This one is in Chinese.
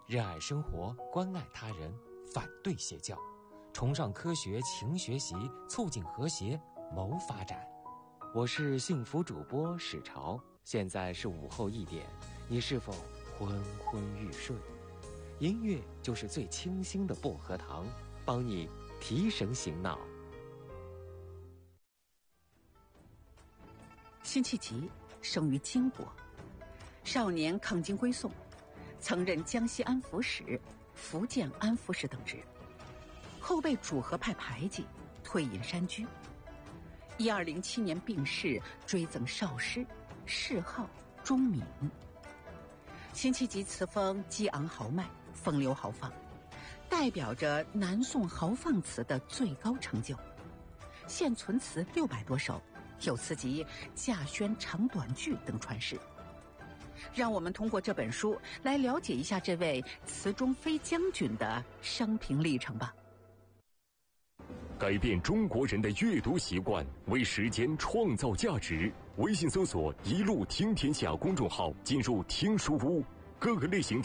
热爱生活，关爱他人，反对邪教，崇尚科学，勤学习，促进和谐，谋发展。我是幸福主播史潮，现在是午后1点，你是否昏昏欲睡？音乐就是最清新的薄荷糖，帮你提神醒脑。 辛弃疾生于金国，少年抗金归宋，曾任江西安抚使、福建安抚使等职，后被主和派排挤，退隐山居。1207年病逝，追赠少师，谥号钟敏。辛弃疾词风激昂豪迈，风流豪放，代表着南宋豪放词的最高成就。现存词600多首，有词集《稼轩长短句》等传世。让我们通过这本书来了解一下这位词中飞将军的生平历程吧。 改变中国人的阅读习惯，为时间创造价值。微信搜索“一路听天下”公众号，进入听书屋，各个类型